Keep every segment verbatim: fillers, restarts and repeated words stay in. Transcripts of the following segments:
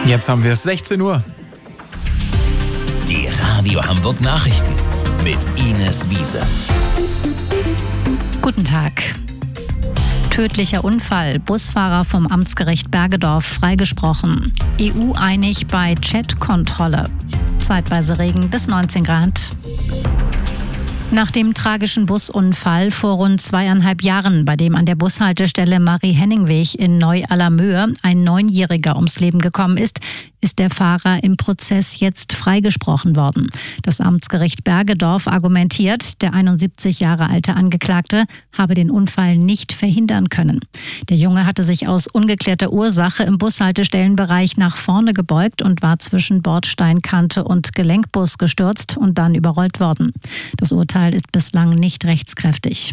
Jetzt haben wir es sechzehn Uhr. Die Radio Hamburg Nachrichten mit Ines Wiese. Guten Tag. Tödlicher Unfall. Busfahrer vom Amtsgericht Bergedorf freigesprochen. E U einig bei Chat-Kontrolle. Zeitweise Regen bis neunzehn Grad. Nach dem tragischen Busunfall vor rund zweieinhalb Jahren, bei dem an der Bushaltestelle Marie-Henning-Weg in Neu-Allermöhe ein Neunjähriger ums Leben gekommen ist, ist der Fahrer im Prozess jetzt freigesprochen worden. Das Amtsgericht Bergedorf argumentiert, der einundsiebzig Jahre alte Angeklagte habe den Unfall nicht verhindern können. Der Junge hatte sich aus ungeklärter Ursache im Bushaltestellenbereich nach vorne gebeugt und war zwischen Bordsteinkante und Gelenkbus gestürzt und dann überrollt worden. Das Urteil ist bislang nicht rechtskräftig.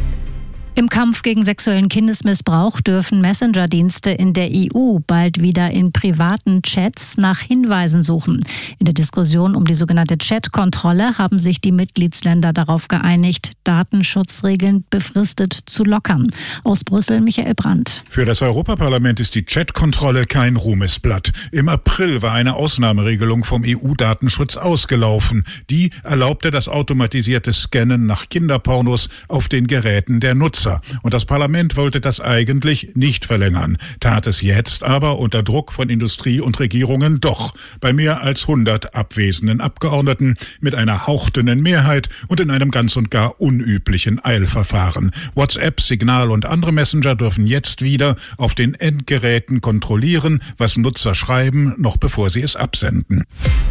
Im Kampf gegen sexuellen Kindesmissbrauch dürfen Messenger-Dienste in der E U bald wieder in privaten Chats nach Hinweisen suchen. In der Diskussion um die sogenannte Chat-Kontrolle haben sich die Mitgliedsländer darauf geeinigt, Datenschutzregeln befristet zu lockern. Aus Brüssel Michael Brandt. Für das Europaparlament ist die Chat-Kontrolle kein Ruhmesblatt. Im April war eine Ausnahmeregelung vom E U-Datenschutz ausgelaufen. Die erlaubte das automatisierte Scannen nach Kinderpornos auf den Geräten der Nutzer. Und das Parlament wollte das eigentlich nicht verlängern, tat es jetzt aber unter Druck von Industrie und Regierungen doch, bei mehr als hundert abwesenden Abgeordneten mit einer hauchdünnen Mehrheit und in einem ganz und gar unüblichen Eilverfahren. WhatsApp, Signal und andere Messenger dürfen jetzt wieder auf den Endgeräten kontrollieren, was Nutzer schreiben, noch bevor sie es absenden.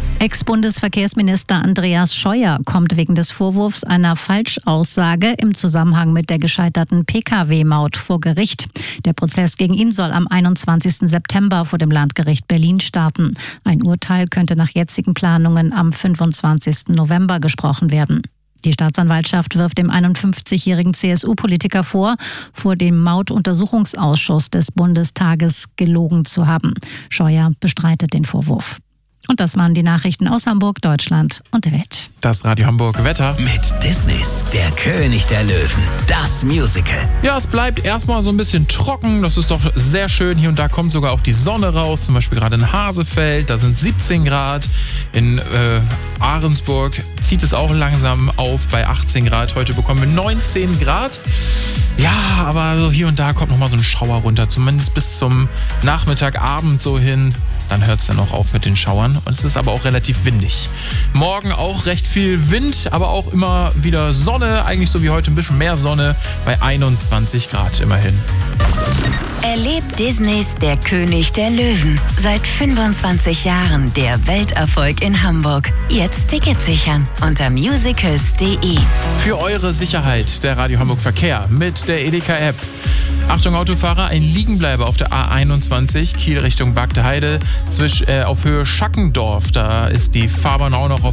Ex-Bundesverkehrsminister Andreas Scheuer kommt wegen des Vorwurfs einer Falschaussage im Zusammenhang mit der gescheiterten P K W-Maut vor Gericht. Der Prozess gegen ihn soll am einundzwanzigsten September vor dem Landgericht Berlin starten. Ein Urteil könnte nach jetzigen Planungen am fünfundzwanzigsten November gesprochen werden. Die Staatsanwaltschaft wirft dem einundfünfzigjährigen C S U-Politiker vor, vor dem Mautuntersuchungsausschuss des Bundestages gelogen zu haben. Scheuer bestreitet den Vorwurf. Und das waren die Nachrichten aus Hamburg, Deutschland und der Welt. Das Radio Hamburg Wetter. Mit Disneys Der König der Löwen, das Musical. Ja, es bleibt erstmal so ein bisschen trocken. Das ist doch sehr schön. Hier und da kommt sogar auch die Sonne raus. Zum Beispiel gerade in Hasefeld. Da sind siebzehn Grad. In äh, Ahrensburg zieht es auch langsam auf bei achtzehn Grad. Heute bekommen wir neunzehn Grad. Ja, aber so hier und da kommt nochmal so ein Schauer runter. Zumindest bis zum Nachmittag, Abend so hin. Dann hört es dann auch auf mit den Schauern. Und es ist aber auch relativ windig. Morgen auch recht viel Wind, aber auch immer wieder Sonne. Eigentlich so wie heute ein bisschen mehr Sonne bei einundzwanzig Grad immerhin. Erlebt Disneys Der König der Löwen. Seit fünfundzwanzig Jahren der Welterfolg in Hamburg. Jetzt Tickets sichern unter musicals punkt de. Für eure Sicherheit der Radio Hamburg Verkehr mit der Edeka-App. Achtung Autofahrer, ein Liegenbleiber auf der A einundzwanzig, Kiel Richtung Bagde Heide, zwisch, äh, auf Höhe Schackendorf. Da ist die Fahrbahn auch noch auf